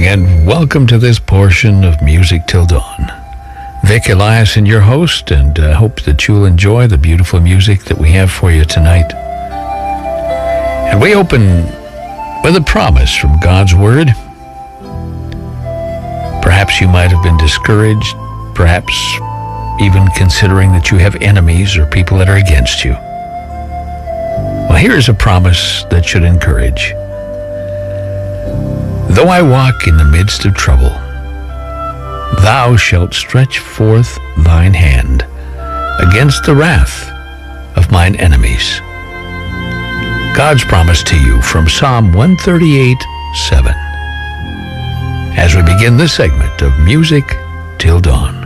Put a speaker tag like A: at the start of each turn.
A: and welcome to this portion of Music Till Dawn. Vic Eliason, your host, and I hope that you'll enjoy the beautiful music that we have for you tonight. And we open with a promise from God's Word. Perhaps you might have been discouraged, perhaps even considering that you have enemies or people that are against you. Well, here is a promise that should encourage. Though I walk in the midst of trouble, thou shalt stretch forth thine hand against the wrath of mine enemies. God's promise to you from Psalm 138:7. As we begin this segment of Music Till Dawn.